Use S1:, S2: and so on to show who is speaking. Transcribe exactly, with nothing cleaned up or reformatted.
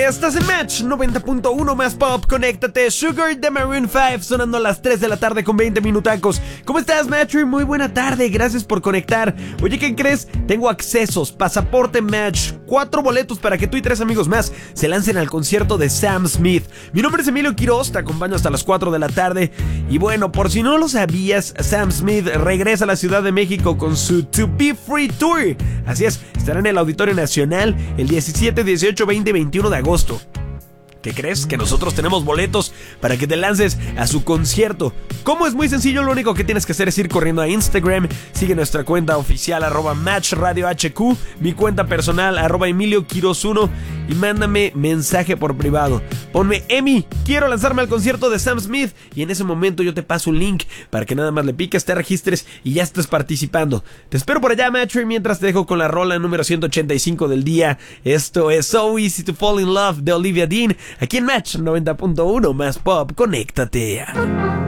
S1: Estás en Match noventa punto uno más pop, conéctate. Sugar de Maroon cinco sonando a las tres de la tarde con veinte minutacos. ¿Cómo estás, Match? Muy buena tarde, gracias por conectar. Oye, ¿qué crees? Tengo accesos, pasaporte Match, cuatro boletos para que tú y tres amigos más se lancen al concierto de Sam Smith. Mi nombre es Emilio Quiroz, te acompaño hasta las cuatro de la tarde. Y bueno, por si no lo sabías, Sam Smith regresa a la Ciudad de México con su To Be Free Tour. Así es, estará en el Auditorio Nacional el diecisiete, dieciocho, veinte y veintiuno de agosto. ¿Qué crees? Que nosotros tenemos boletos para que te lances a su concierto. ¿Cómo? Es muy sencillo, lo único que tienes que hacer es ir corriendo a Instagram. Sigue nuestra cuenta oficial arroba Match Radio H Q, mi cuenta personal arroba Emilio Quiroz uno, y mándame mensaje por privado. Ponme: Emi, quiero lanzarme al concierto de Sam Smith, y en ese momento yo te paso un link para que nada más le piques, te registres y ya estés participando. Te espero por allá, Match, y mientras te dejo con la rola número ciento ochenta y cinco del día. Esto es So Easy to Fall in Love de Olivia Dean, aquí en Match noventa punto uno más pop, conéctate.